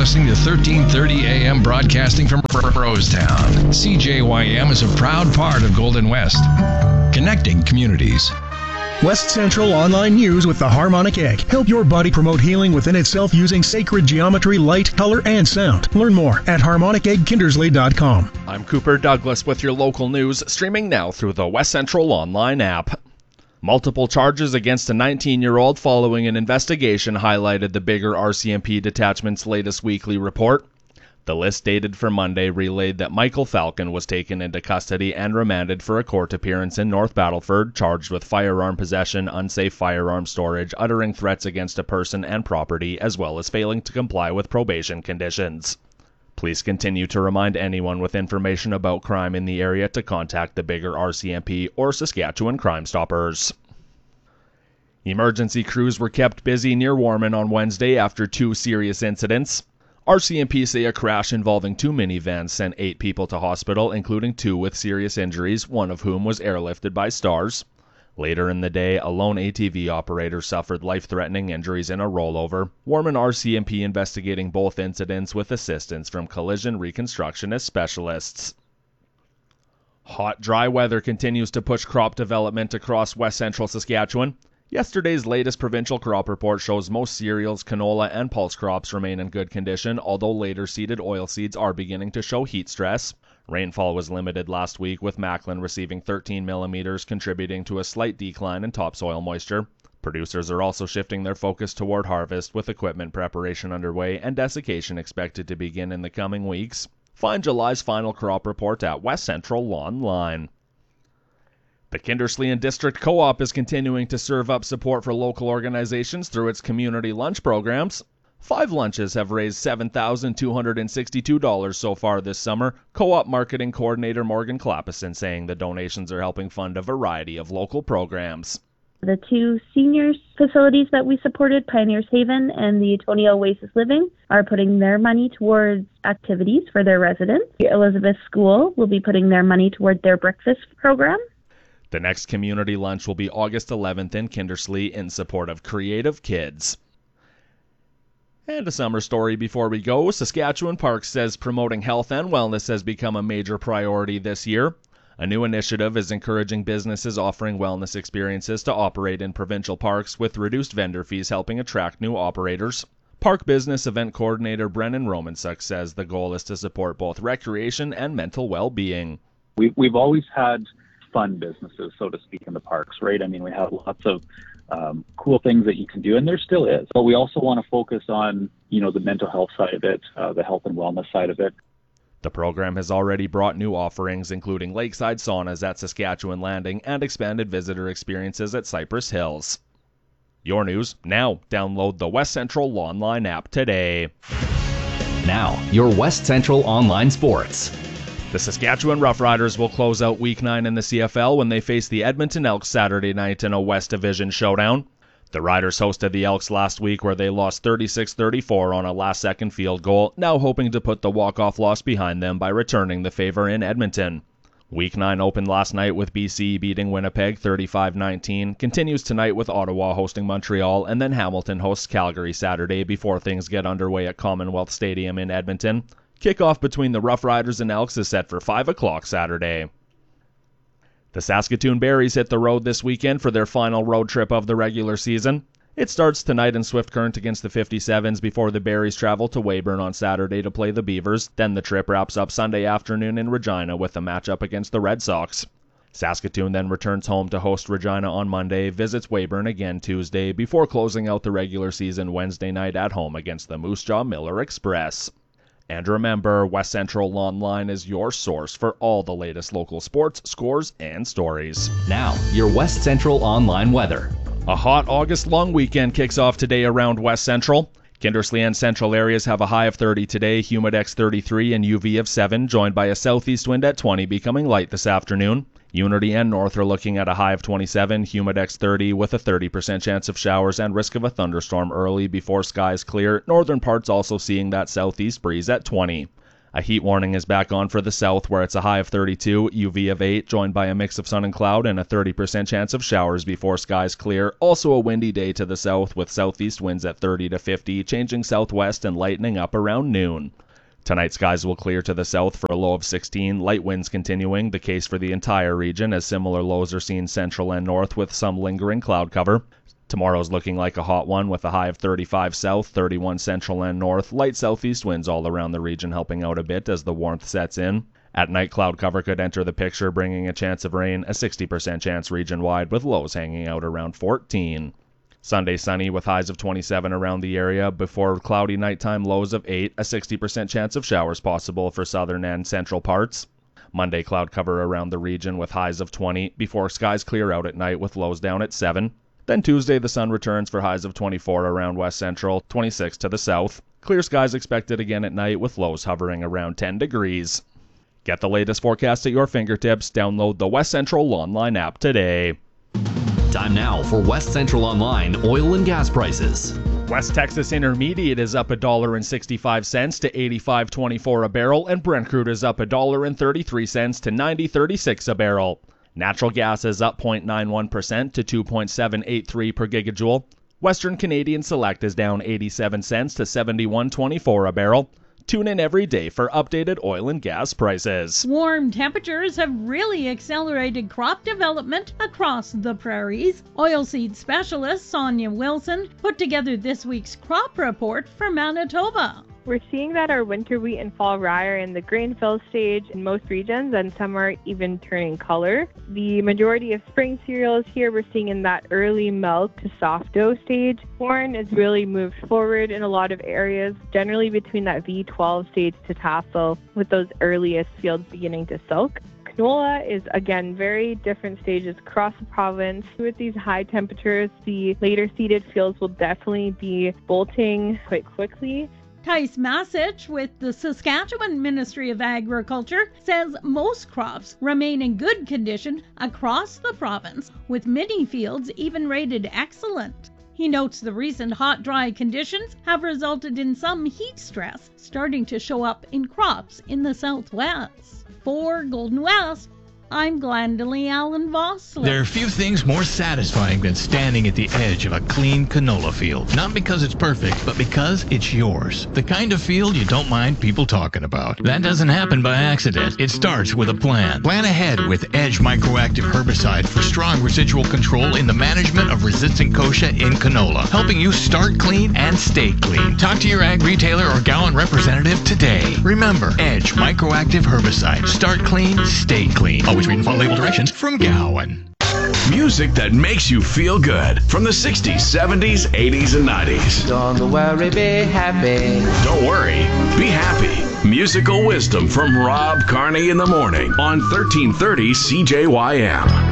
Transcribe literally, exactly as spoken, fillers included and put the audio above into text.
listening to thirteen thirty A M broadcasting from Rosetown. C J Y M is a proud part of Golden West, connecting communities. West Central Online News with the Harmonic Egg. Help your body promote healing within itself using sacred geometry, light, color, and sound. Learn more at harmonic egg kindersley dot com. I'm Cooper Douglas with your local news, streaming now through the West Central Online app. Multiple charges against a nineteen-year-old following an investigation highlighted the Biggar R C M P Detachment's latest weekly report. The list dated for Monday relayed that Michael Falcon was taken into custody and remanded for a court appearance in North Battleford, charged with firearm possession, unsafe firearm storage, uttering threats against a person and property, as well as failing to comply with probation conditions. Police continue to remind anyone with information about crime in the area to contact the Biggar R C M P or Saskatchewan Crime Stoppers. Emergency crews were kept busy near Warman on Wednesday after two serious incidents. R C M P say a crash involving two minivans sent eight people to hospital, including two with serious injuries, one of whom was airlifted by Stars. Later in the day, a lone A T V operator suffered life-threatening injuries in a rollover. Warman R C M P investigating both incidents with assistance from collision reconstructionist specialists. Hot, dry weather continues to push crop development across west central Saskatchewan. Yesterday's latest provincial crop report shows most cereals, canola, and pulse crops remain in good condition, although later seeded oilseeds are beginning to show heat stress. Rainfall was limited last week, with Macklin receiving thirteen millimeters, contributing to a slight decline in topsoil moisture. Producers are also shifting their focus toward harvest, with equipment preparation underway and desiccation expected to begin in the coming weeks. Find July's final crop report at West Central Online. The Kindersley District Co-op is continuing to serve up support for local organizations through its community lunch programs. Five lunches have raised seven thousand two hundred sixty-two dollars so far this summer, Co-op Marketing Coordinator Morgan Clappison saying the donations are helping fund a variety of local programs. The two seniors facilities that we supported, Pioneers Haven and the Atonia Oasis Living, are putting their money towards activities for their residents. The Elizabeth School will be putting their money toward their breakfast program. The next community lunch will be August eleventh in Kindersley in support of Creative Kids. And a summer story before we go. Saskatchewan Parks says promoting health and wellness has become a major priority this year. A new initiative is encouraging businesses offering wellness experiences to operate in provincial parks, with reduced vendor fees helping attract new operators. Park Business Event Coordinator Brennan Romansuk says the goal is to support both recreation and mental well-being. We've, we've always had fun businesses, so to speak, in the parks, right? I mean, we have lots of um, cool things that you can do, and there still is. But we also want to focus on, you know, the mental health side of it, uh, the health and wellness side of it. The program has already brought new offerings, including lakeside saunas at Saskatchewan Landing and expanded visitor experiences at Cypress Hills. Your news now. Download the West Central Online app today. Now, your West Central Online sports. The Saskatchewan Roughriders will close out Week nine in the C F L when they face the Edmonton Elks Saturday night in a West Division showdown. The Riders hosted the Elks last week, where they lost thirty-six thirty-four on a last-second field goal, now hoping to put the walk-off loss behind them by returning the favor in Edmonton. Week nine opened last night with B C beating Winnipeg thirty-five nineteen, continues tonight with Ottawa hosting Montreal, and then Hamilton hosts Calgary Saturday before things get underway at Commonwealth Stadium in Edmonton. Kickoff between the Rough Riders and Elks is set for five o'clock Saturday. The Saskatoon Berries hit the road this weekend for their final road trip of the regular season. It starts tonight in Swift Current against the fifty-sevens before the Berries travel to Weyburn on Saturday to play the Beavers. Then the trip wraps up Sunday afternoon in Regina with a matchup against the Red Sox. Saskatoon then returns home to host Regina on Monday, visits Weyburn again Tuesday, before closing out the regular season Wednesday night at home against the Moose Jaw Miller Express. And remember, West Central Online is your source for all the latest local sports, scores, and stories. Now, your West Central Online weather. A hot August long weekend kicks off today around West Central. Kindersley and central areas have a high of thirty today, Humidex thirty-three, and U V of seven, joined by a southeast wind at twenty, becoming light this afternoon. Unity and North are looking at a high of twenty-seven, Humidex thirty, with a thirty percent chance of showers and risk of a thunderstorm early before skies clear. Northern parts also seeing that southeast breeze at twenty. A heat warning is back on for the south, where it's a high of thirty-two, U V of eight, joined by a mix of sun and cloud and a thirty percent chance of showers before skies clear. Also a windy day to the south, with southeast winds at thirty to fifty, changing southwest and lightening up around noon. Tonight, skies will clear to the south for a low of sixteen, light winds continuing, the case for the entire region, as similar lows are seen central and north with some lingering cloud cover. Tomorrow's looking like a hot one with a high of thirty-five south, thirty-one central and north, light southeast winds all around the region helping out a bit as the warmth sets in. At night, cloud cover could enter the picture, bringing a chance of rain, a sixty percent chance region-wide, with lows hanging out around fourteen. Sunday sunny with highs of twenty-seven around the area before cloudy nighttime lows of eight, a sixty percent chance of showers possible for southern and central parts. Monday, cloud cover around the region with highs of twenty before skies clear out at night with lows down at seven. Then Tuesday, the sun returns for highs of twenty-four around west central, twenty-six to the south. Clear skies expected again at night with lows hovering around ten degrees. Get the latest forecast at your fingertips. Download the West Central Online app today. Time now for West Central Online oil and gas prices. West Texas Intermediate is up one dollar and sixty-five cents to eighty-five twenty-four a barrel, and Brent crude is up one dollar and thirty-three cents to ninety thirty-six a barrel. Natural gas is up zero point nine one percent to two point seven eight three per gigajoule. Western Canadian Select is down eighty-seven cents to seventy-one twenty-four a barrel. Tune in every day for updated oil and gas prices. Warm temperatures have really accelerated crop development across the prairies. Oilseed specialist Sonia Wilson put together this week's crop report for Manitoba. We're seeing that our winter wheat and fall rye are in the grain fill stage in most regions, and some are even turning color. The majority of spring cereals here we're seeing in that early milk to soft dough stage. Corn is really moved forward in a lot of areas, generally between that V twelve stage to tassel, with those earliest fields beginning to silk. Canola is, again, very different stages across the province. With these high temperatures, the later seeded fields will definitely be bolting quite quickly. Tice Massich with the Saskatchewan Ministry of Agriculture says most crops remain in good condition across the province, with many fields even rated excellent. He notes the recent hot, dry conditions have resulted in some heat stress starting to show up in crops in the southwest. For Golden West, I'm Glendalee Allen Vossler. There are few things more satisfying than standing at the edge of a clean canola field. Not because it's perfect, but because it's yours. The kind of field you don't mind people talking about. That doesn't happen by accident. It starts with a plan. Plan ahead with Edge Microactive Herbicide for strong residual control in the management of resistant kochia in canola, helping you start clean and stay clean. Talk to your ag retailer or Gowan representative today. Remember, Edge Microactive Herbicide. Start clean, stay clean. Always read and follow label directions from Gowan. Music that makes you feel good from the sixties, seventies, eighties, and nineties. Don't worry, be happy. Don't worry, be happy. Musical wisdom from Rob Carney in the morning on thirteen thirty C J Y M.